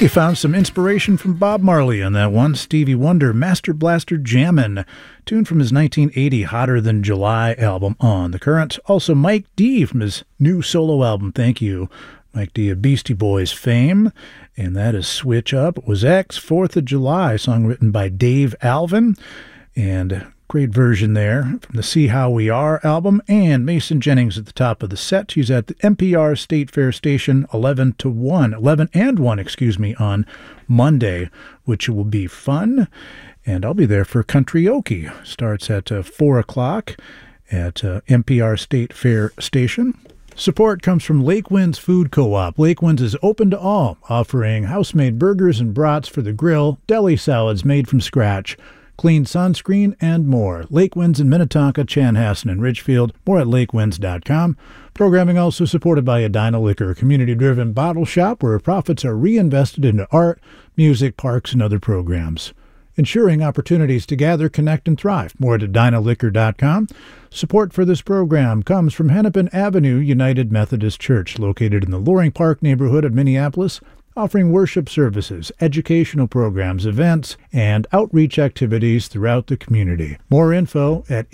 You found some inspiration from Bob Marley on that one. Stevie Wonder, Master Blaster Jammin', tune from his 1980 Hotter Than July album On The Current. Also Mike D from his new solo album, Thank You. Mike D of Beastie Boys fame, and that is Switch Up. It was X, 4th of July, song written by Dave Alvin, and great version there from the See How We Are album. And Mason Jennings at the top of the set. He's at the NPR State Fair Station 11 and 1, on Monday, which will be fun. And I'll be there for Country-oke. Starts at 4 o'clock at NPR State Fair Station. Support comes from Lake Winds Food Co-op. Lake Winds is open to all, offering house-made burgers and brats for the grill, deli salads made from scratch, clean sunscreen, and more. Lake Winds in Minnetonka, Chanhassen, and Ridgefield. More at lakewinds.com. Programming also supported by Edina Liquor, a community-driven bottle shop where profits are reinvested into art, music, parks, and other programs. Ensuring opportunities to gather, connect, and thrive. More at edinaliquor.com. Support for this program comes from Hennepin Avenue United Methodist Church, located in the Loring Park neighborhood of Minneapolis, offering worship services, educational programs, events, and outreach activities throughout the community. More info at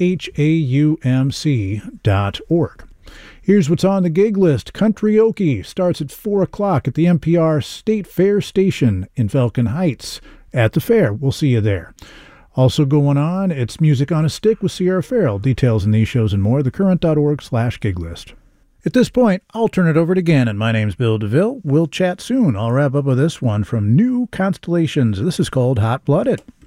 haumc.org. Here's what's on the gig list. Country-oke starts at 4 o'clock at the NPR State Fair Station in Falcon Heights. At the fair, we'll see you there. Also going on, it's Music on a Stick with Sierra Farrell. Details in these shows and more, thecurrent.org/gig list. At this point, I'll turn it over to Gannon. My name's Bill DeVille. We'll chat soon. I'll wrap up with this one from New Constellations. This is called Hot Blooded.